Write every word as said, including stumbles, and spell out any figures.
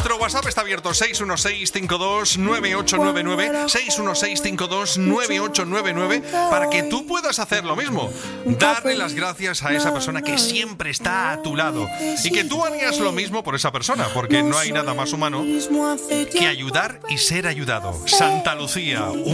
Nuestro WhatsApp está abierto, seis uno seis, cinco dos, nueve ocho nueve nueve, seis uno seis, cinco dos, nueve ocho nueve nueve, para que tú puedas hacer lo mismo. Darle las gracias a esa persona que siempre está a tu lado y que tú harías lo mismo por esa persona, porque no hay nada más humano que ayudar y ser ayudado. Santa Lucía,